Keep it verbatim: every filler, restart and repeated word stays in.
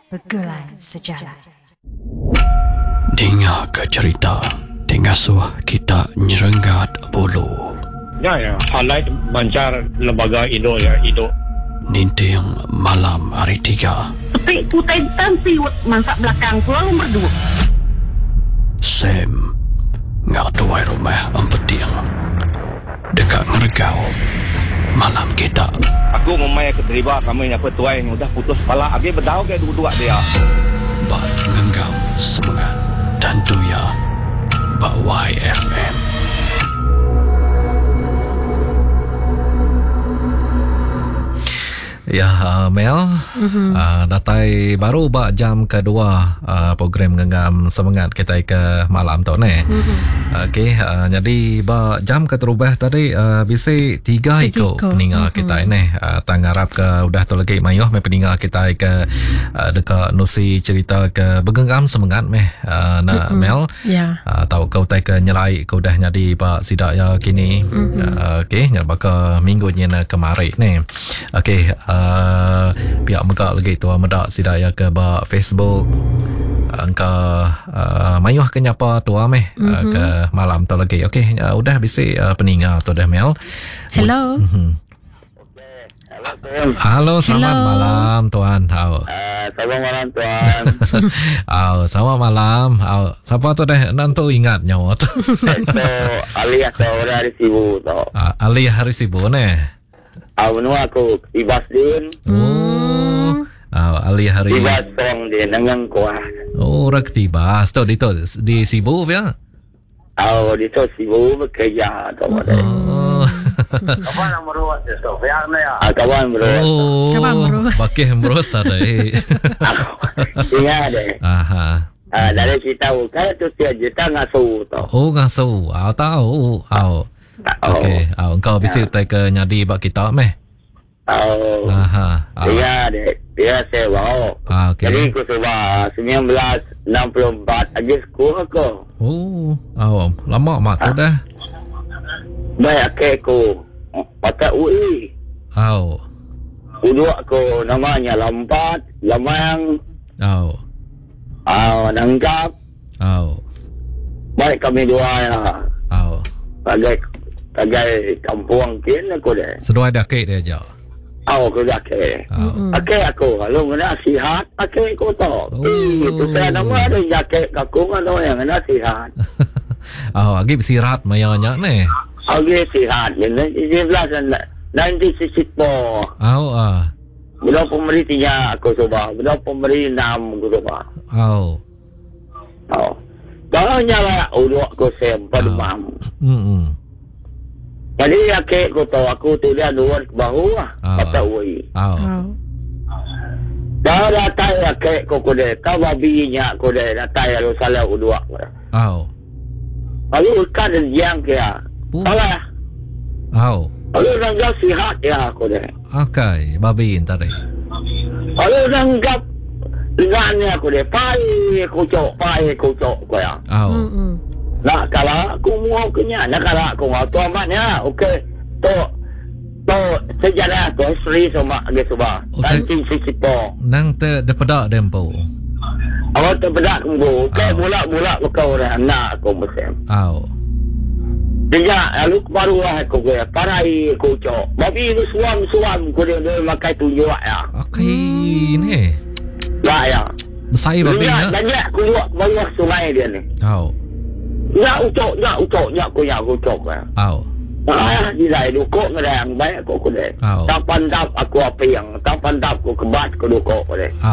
Pergaulan Sejarah. Dengar ke cerita dengan suah kita nyerenggat bulu. Ya, ya. Highlight bancar lembaga Indo ya, Indo. Ninting malam hari tiga. Tapi kutai tanti masak belakang tu lalu berdua. Sam ngak tuai rumah empeting. Dekat ngergau malam kita. Aku memang ke terlibat kami apa tuai yang udah putus kepala. Agi berdau ke dua-dua dia. Bak ngenggam semangat tentu ya Bak Y F M. Ya, uh, Mel, mm-hmm. uh, datai baru bak jam kedua uh, program Genggam Semangat kita ke malam tu ni. Mm-hmm. Okey, uh, jadi bak jam keterubah tadi uh, bisi tiga ikut peningat mm-hmm. kita ini. Uh, Tanggarap ke udah tu lagi mayuh me peningat kita ke uh, dekat nusi cerita ke Bergenggam Semangat meh uh, na mm-hmm. Mel. Ya. Yeah. Uh, tahu kau tai ke nyelai kau dah jadi bak sidak ya kini. Mm-hmm. Uh, Okey, nyal baka minggunya na kemarin ni. Okey, uh, Uh, pihak megak lagi tu medak sidaya ke ba Facebook angka uh, mayuh ke nyapa tu ameh mm-hmm. uh, ke malam tu lagi. Okey, uh, udah bisi uh, peninga tu dah Mel. Hello. Mm-hmm. Halo, selamat Hello. malam tuan. Hao. Uh, selamat malam tuan. Hao, selamat malam. Hao, siapa tu dah nantu ingat nyawa tu? Itu Ali atau hari Sibu tu. Uh, Ali hari Sibu ne. Awak aku ibas din. Oh, oh Ali hari. Ibas song din dengan kuah. Oh, rak tibas. Tu di tu di Sibu ya. Oh, di tu Sibu bekerja tu. Oh. Kawan meruat tu. Yang ni ah. Kawan meruat. Oh. Kawan meruat. Pakai meruat tadi. Ingat deh. Aha. Ah, dari kita kan tu tiada kita ngasuh tu. Oh, ngasuh. Ah, tahu. Ah. Okey, ah, engkau bisa tai ke nyadi bak kita meh. Oh. Aha. Ah. Dia deh, dia sewa. Ah, okey. Jadi aku sewa sembilan belas enam puluh empat aja sekolah aku. Oh, oh, lama mak tu dah. Baik ke aku. Pakai U I. Oh. Uduk aku namanya Lampat, Lamang. Oh. Ah, Nanggap. Oh. Baik kami dua ya. Oh. Bagai bagai kampung kin aku deh. Sedua dah kek dia je. Oh, aku dah ke. Oh. Okey aku, kalau kena sihat, okey aku tahu. Oh. Itu saya nama ada jaket aku kan yang kena sihat. Oh, agi bersirat mayanya ni. Okey sihat. Ini sebelas nanti sisipo. Oh, ah. Bila pemerintahnya aku coba, bila pemerintah aku coba. Oh. Oh. Kalau nyala uduk aku sempat demam. Hmm. Jadi ya ke aku tahu aku tu dia luar ke bawah kata wei. Oh. Dah datang ya ke aku deh. Kau babinya aku deh datang ya lu salah uduk. Oh. Lalu kan yang kia. Salah. Oh. Lalu nanggap sihat ya aku deh. Okay, babi tadi. Lalu nanggap dengannya aku deh. Pai aku cok, pai aku cok aku ya. Oh. Nak kalau aku mau kenya, nak kalau aku mau tu amatnya, okey. Tu, tu sejarah tu history sama agak cuba. Tanting sisipo. Nang te depada dempo. Awak tu bedak kumbu. Okey, bola-bola kau dah nak aku mesem. Oh. Sejak lalu baru lah aku ke parai aku cok. Babi ni suam-suam aku dia dia makai tunjuk ya. Okey ni. Lah ya. Besar babi ya. Banyak aku buat bawah sungai dia ni. Oh. Ya ucok, ya ucok, ya aku ya aku ucok ya. Oh. Ah, di dalam dukuk ngerang baik aku kuda. Oh. Tak pandap aku apa yang, tak pandap aku kebat aku dukuk kuda.